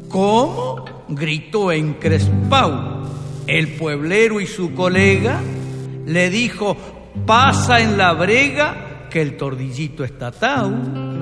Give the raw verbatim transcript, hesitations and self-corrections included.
¿Cómo? Gritó encrespao. El pueblero y su colega le dijo: pasa en la brega que el tordillito está atao.